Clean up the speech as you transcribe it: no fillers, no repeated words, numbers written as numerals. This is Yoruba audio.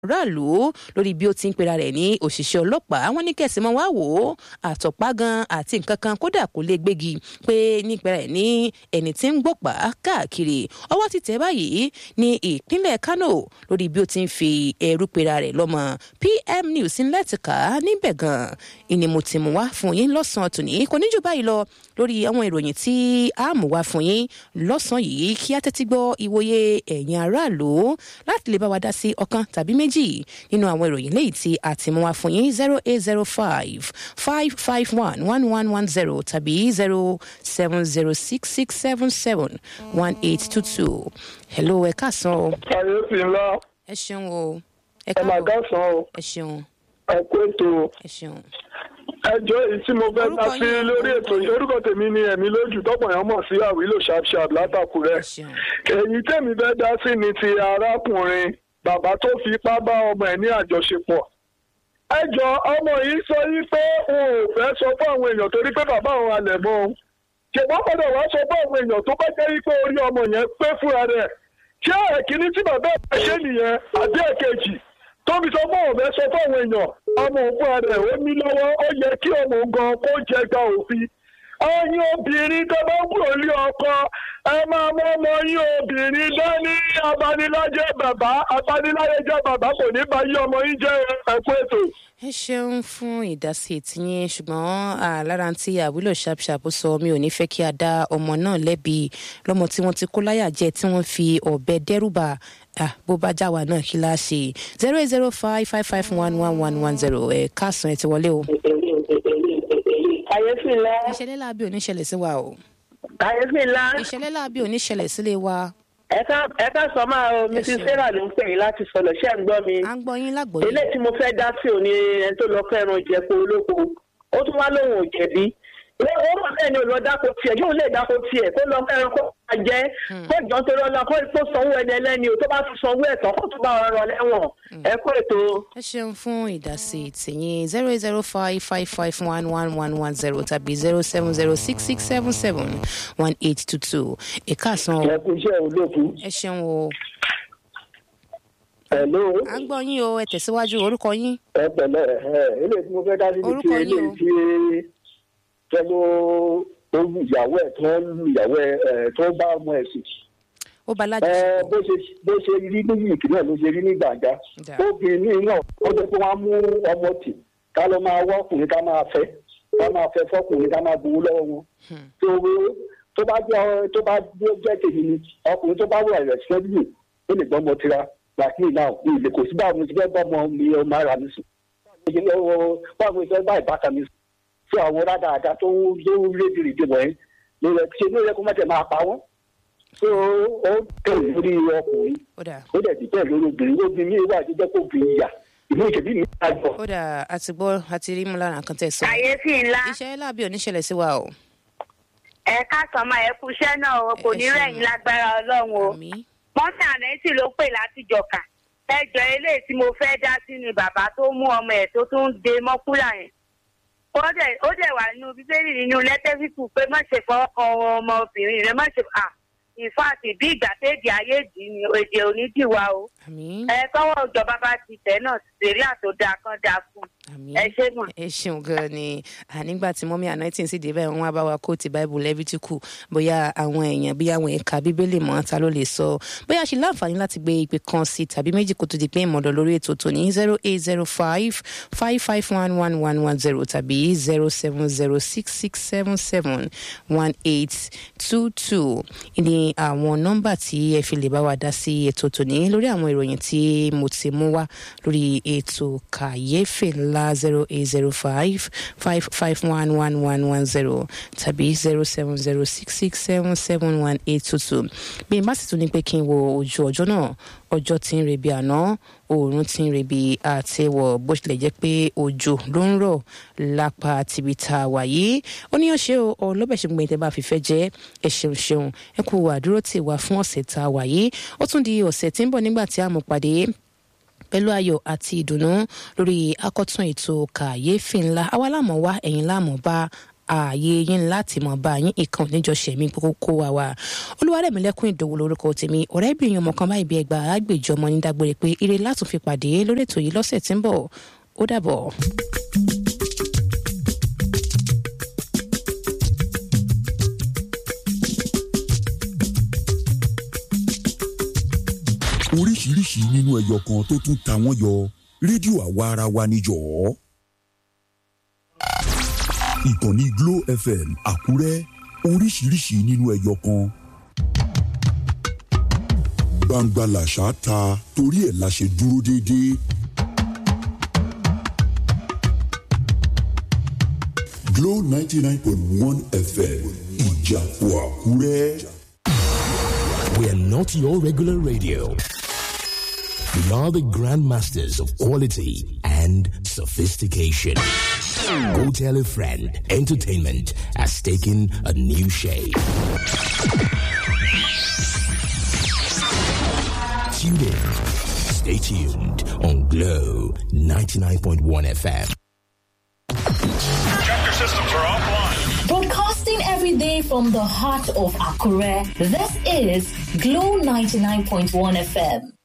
aráàlú lórí bí ó ti ń pera rẹ̀ ní òṣìṣẹ́ ọlọ́pàá. Wọ́n ní kẹ̀sì mọ́ wá wò ó àtọ̀pá gan àti nǹkan kan kódà kò lè gbégi pé nípa rẹ̀ ní ẹni tí ń gbọ̀pá káàkiri. Ọwọ́ ti tẹ̀ báyìí ní ìpínlẹ̀ Kano lórí bí ó ti ń fi ẹrú pera rẹ̀ lọ́mọ. PM News ń lẹ́tìká níbẹ̀ gan ìní mo ti mú wá fún yín lọ́sàn-án tòní. Kò ní jù báyìí lọ lórí àwọn ìròyìn tí a mú wá fún yín lọ́sàn-án yìí, kí á tẹ́tí gbọ́ ìwòye ẹ̀yin aráàlú láti lè bá wa dá sí ọ̀kan tàbí méjì nínú àwọn ìròyìn léyìí tí a ti mú wá fún yín. 0805-551-1110 tàbí 07066771822. Hello, ẹ káàsán o. Kàyéfì ńlá. Ẹ ṣeun o. Ẹ máa káàsán o. Ẹ ṣeun. Ẹ kú ètò. Ẹ ṣeun. Ẹjọ́ èyí tí mo fẹ́ dá sí lórí ètò yìí, orúkọ tèmi ni Ẹ̀mí Lójú, tọ́pọ̀ èèyàn mọ̀ sí Àwílò Sharp látàkùrẹ́. Èyí tèmi fẹ́ dá sí ni ti arákùnrin bàbá tó fi ipá bá ọmọ ẹ̀ ní àjọṣepọ̀. Ẹjọ́ ọmọ yìí sọ yí pé òun ò fẹ́ sọ fún àwọn èèyàn torí pé bàbá òun halẹ̀ mọ́ òun. Ṣùgbọ́n gbọ́dọ̀ wá sọ fún àwọn èèyàn tó bá jẹ́ pé orí ọmọ yẹn pé fúnra rẹ̀. Ṣé ẹ̀kíní tí bàbá ẹ̀ ṣe nìyẹn àbí ẹ̀kejì? Tóbi sọ fún òun fẹ́ sọ fún àwọn èèyàn ọmọ òun fúnra rẹ̀ ó ní lọ́wọ́, ó yẹ kí ọmọ òun gan kó jẹ gba òfin. Ẹ̀yin obìnrin tó bá kúrò ní ọkọ, ẹ máa mú ọmọ yín obìnrin dání. Abanilájẹ́ bàbá kò ní bá yí ọmọ yín jẹ́ ẹ̀kú ètò. Ẹ ṣeun fún ìdásí tiyín, ṣùgbọ́n lára tí Àwílò Sharp sọ, mi ò ní fẹ́ kí a dá ọmọ náà lẹ́bi lọ́mọ tí wọ́n ti kó láyà jẹ tí wọ́n fi ọ̀bẹ dẹ́rùbà. Bó bá já wa náà kí la ṣe. 08055511110. Ẹ káàsán, ẹ ti wọlé o. Kàyéfì ńlá. Ìṣẹ̀lẹ̀ láabi ò ní ṣẹlẹ̀ sí wa o. Kàyéfì ńlá. Ìṣẹ̀lẹ̀ láabi ò ní ṣẹlẹ̀ sílé wa. Ẹ ká sọ máa o, Mrs. Sarah ló ń pè yín láti sọ̀lọ̀, ṣé ẹ̀ ń gbọ́ mi? À ń gbọ́ yín lágbọ̀ọ́yé. Ilé tí mo fẹ́ dá sí òní ẹni tó lọ fẹ́ràn ìjẹ̀kọ olóko, ó tún wá lóhùn ò jẹ̀bi. Ó mọ̀ bẹ́ẹ̀ ni ò lọ dáko tiẹ̀, yóò lè dáko tiẹ̀ kó lọ fẹ́ràn kó máa jẹ́, kó jọ tó lọ́la kó sanwó ẹni ẹlẹ́ni o, tó bá tún sanwó ẹ̀tọ́ kó tún bá wọn rọ lẹ́wọ̀n. Ẹ kú ètò. Ẹ ṣeun fún ìdásí tìyín. 08055511110 tàbí 07066771822. Ẹ káàsán o. Ẹ kú iṣẹ́ olóòkú. Ẹ ṣeun o. Hello. À ń gbọ́ yín o, ẹ tẹ̀síwájú, orúkọ yín. Ẹ pẹ̀lẹ́ eléyìí tí mo fẹ́ dá sí ni ti eléyìí tí tẹ́lú ìyàwó ẹ̀ tó ń lu ìyàwó ẹ̀ tó bá ọmọ ẹ̀ sùn. Ó bá lájọṣepọ̀. Bó ṣe rí ní yìí náà ló ṣe rí ní gbàgbá. Obìnrin náà ó jẹ́ pé wọ́n á mú ọmọ tì ká lọ máa wá ọkùnrin ká máa fẹ́ fọ́kùnrin ká máa gbowó lọ́wọ́ wọn. Tó bá jẹ́ tèmi ni ọkùnrin tó bá wà responsible ó lè gbọ́mọ tira gbàkí náà ní ilé kò sí báwo mo ti fẹ́ gbọ́mọ mi ọmọ ara mi sùn. Báwo mo ti fẹ́ bá ìbátan mi sùn. Fún àwọn dáadáa tó rédìrìdì wọ̀nyí ló yẹ kó má tẹ̀ máa pa wọ́n. Ó tẹ̀lé lórí ọkùnrin, ó dẹ̀ ti tẹ̀lé lórí obìnrin mi wà tó jẹ́ kó obìnrin yà. Ìlú ìkèbí mi máa gbọ́. Ó dà, àti gbọ́ àti rí mú lára nǹkan tẹ̀ sọ. Kàyéfì ńlá. Ìṣẹ̀lẹ̀ láabi ò ní ṣẹlẹ̀ sí wa o. Ẹ káàsán máa ẹ kú iṣẹ́ náà o, kò ní rẹ̀yìn lágbára Ọlọ́run o. Mọ́tà ànẹ́tì ló pè láti jọ̀kà. Ẹjọ́ eléyìí tí mo fẹ́ dá sí ni bàbá tó mú ọmọ ẹ̀ tó tún de mọ́kúlà yẹn. Ó dẹ̀ wà nínú Bíbélì nínú Lẹ́tífíkù pé má ṣe fọwọ́ kan ọmọbìnrin rẹ̀, má ṣe ìfáàtì bí ìgbà téèdì ayé dì ní èdè onídìíwá o. Tọ́wọ́ ìjọba bá ti tẹ̀ náà ṣeré àtòdà kan dà fún. Ẹ ṣé mọ̀. Ẹ ṣeun gan ni. Nígbà tí mọ́mí anointing sì dé bẹ́ẹ̀ wọ́n á bá wa kóòtù Bible Lẹ́fítíkù bóyá àwọn èèyàn bí àwọn ẹ̀ka Bíbélì mọ́ ta ló lè sọ. Bóyá ṣe láǹfààní láti gbé ìpè kan sí tàbí méjì kó tó di pé ìmọ̀dọ̀ lórí ètò tòní 08055511110 tàbí 07066771822 ní àwọn nọ́mbà tí ẹ fi lè bá wa dá sí ètò tòní lórí àwọn ìròyìn tí mo ti mú wá lórí ètò Kàyéfì ńlá 08055511110 tàbí 07066771822. Bí n bá sì tún ní pé kí n wo ojú ọjọ́ náà, ọjọ́ tí ń rebi àná, oòrùn tí ń rebi àtẹwọ̀, bó tilẹ̀ jẹ́ pé òjò ló ń rọ̀ lápá tìbí tá a wà yìí. Ó ní ọ̀ṣẹ́ ọlọ́bẹ̀ ṣe gbẹ̀yìn tẹ́ bá fi fẹ́ jẹ́ ẹ ṣeun ẹ kú àdúró tì wá fún ọ̀sẹ̀ tá a wà yìí. Ó tún di ọ̀sẹ̀ tí ń bọ̀ nígbà tí a mọ̀ pàdé pẹ̀lú ayọ̀ àti ìdùnnú lórí akọ́tún ètò Kàyéfì ńlá. Àwa láàmú wá, ẹ̀yin láàmú bá. ààyè yín láti mọ̀ bá yín ìkan níjọṣẹ́ mi kó wa wá. Olúwarẹ̀mílẹ́kùn Ìdòwú lórúkọ tèmi, ọ̀rẹ́bìnrin ọmọ kan báyìí bí ẹgbà àgbèjọ ọmọ ní dágbére pé ire látún fi pàdé lórí ètò yìí lọ́sẹ̀ tí ń bọ̀. Ó dàbọ̀. Oríṣiríṣi nínú ẹyọ kan tó tún ta wọ́n yọ, rédíò àwa ara wa níjọ́. Ìkànnì Glo FM Àkúrẹ́, oríṣiríṣi nínú ẹyọ kan. Gbangba làṣà ta, torí ẹ̀ la ṣe dúró déédéé. Glo 99.1 FM Ìjàpọ̀ Àkúrẹ́. We are not your regular radio. We are the grandmasters of quality and sophistication. Go tell a friend. Entertainment has taken a new shape. Tune in. Stay tuned on Glo 99.1 FM. Chapter systems are offline. Broadcasting every day from the heart of Akure, this is Glo 99.1 FM.